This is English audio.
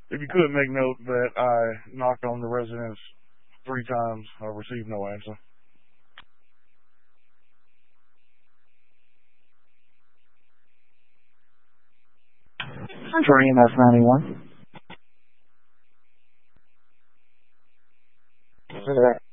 If you could make note that I knocked on the residence 3 times, I received no answer. Central EMS 91. Consider that.